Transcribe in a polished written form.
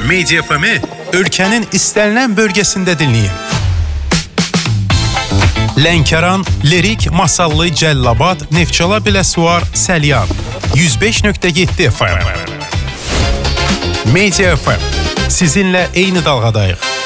Media FM-i ölkənin istənilən bölgəsində dinləyin. Lənkəran, Lerik, Masallı, Cəllabad, Neftçala, Biləsuvar, Səlyan 105.7 FM. Media FM sizinlə eyni dalğadayıq.